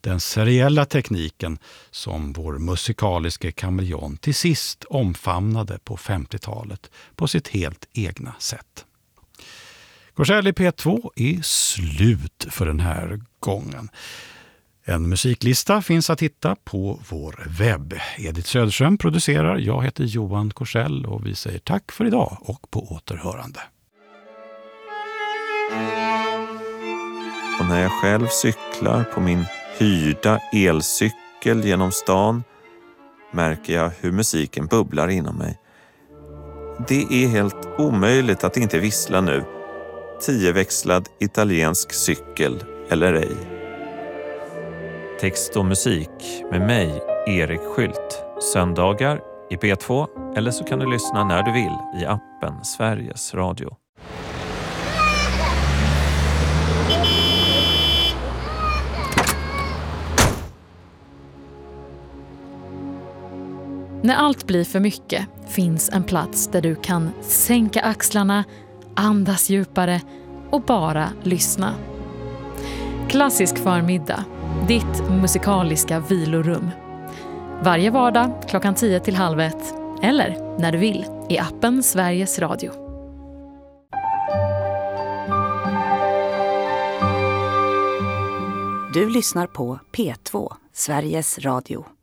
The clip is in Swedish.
den seriella tekniken som vår musikaliske kameleon till sist omfamnade på 50-talet på sitt helt egna sätt. Korsell i P2 är slut för den här gången. En musiklista finns att hitta på vår webb. Edith Söderström producerar, jag heter Johan Korsell och vi säger tack för idag och på återhörande. Och när jag själv cyklar på min hyrda elcykel genom stan märker jag hur musiken bubblar inom mig. Det är helt omöjligt att inte vissla nu. 10-växlad italiensk cykel eller ej. Text och musik med mig, Erik Skylt. Söndagar i P2 eller så kan du lyssna när du vill i appen Sveriges Radio. När allt blir för mycket finns en plats där du kan sänka axlarna, andas djupare och bara lyssna. Klassisk förmiddag, ditt musikaliska vilorum. Varje vardag klockan 10-1:30 eller när du vill i appen Sveriges Radio. Du lyssnar på P2, Sveriges Radio.